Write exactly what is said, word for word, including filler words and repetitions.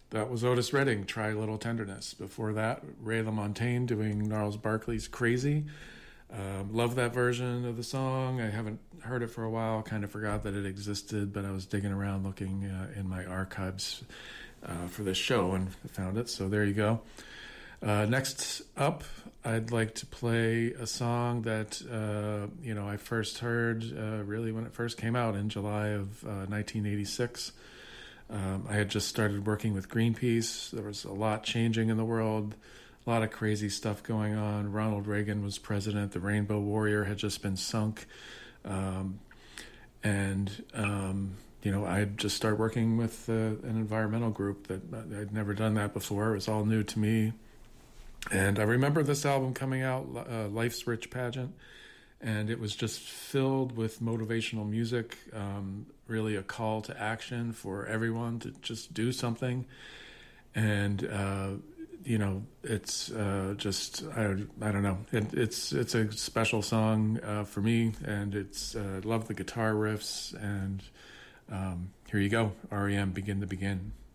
That was Otis Redding, Try Little Tenderness. Before that, Ray LaMontagne doing Gnarls Barkley's Crazy. Um, love that version of the song. I haven't heard it for a while. Kind of forgot that it existed, but I was digging around looking uh, in my archives uh, for this show and found it. So there you go. Uh, next up, I'd like to play a song that uh, you know I first heard uh, really when it first came out in July of uh, nineteen eighty-six. Um, I had just started working with Greenpeace. There was a lot changing in the world. A lot of crazy stuff going on. Ronald Reagan was president. The Rainbow Warrior had just been sunk. Um, and, um, you know, I just started working with uh, an environmental group that I'd never done that before. It was all new to me. And I remember this album coming out, uh, Life's Rich Pageant, and it was just filled with motivational music, um, really a call to action for everyone to just do something. And, uh, you know, it's uh, just I, I don't know. It, it's it's a special song uh, for me, and it's uh, love the guitar riffs. And um, here you go, R E M, Begin to Begin.